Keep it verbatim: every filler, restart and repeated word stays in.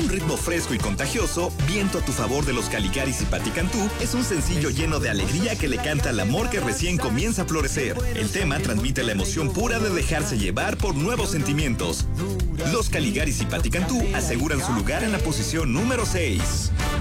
un ritmo fresco y contagioso, Viento a tu favor de los Caligaris y Pati Cantú es un sencillo lleno de alegría que le canta al amor que recién comienza a florecer. El tema transmite la emoción pura de dejarse llevar por nuevos sentimientos. Los Caligaris y Pati Cantú aseguran su lugar en la posición número seis.